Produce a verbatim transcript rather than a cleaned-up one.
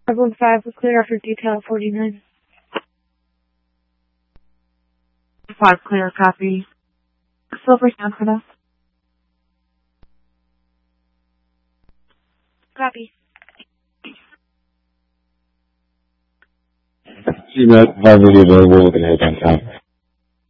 Everyone five was clear after detail forty-nine. Five clear, copy. Silver sound for us. Copy. G-Met, five will be available with an air downtown.